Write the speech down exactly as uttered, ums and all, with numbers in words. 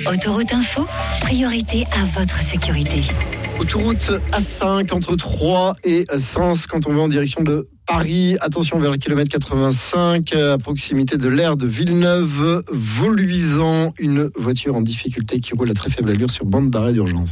Autoroute Info, priorité à votre sécurité. Autoroute A cinq entre Troyes et Sens quand on va en direction de Paris. Attention vers le kilomètre quatre-vingt-cinq à proximité de l'aire de Villeneuve-Vauluisant. Une voiture en difficulté qui roule à très faible allure sur bande d'arrêt d'urgence.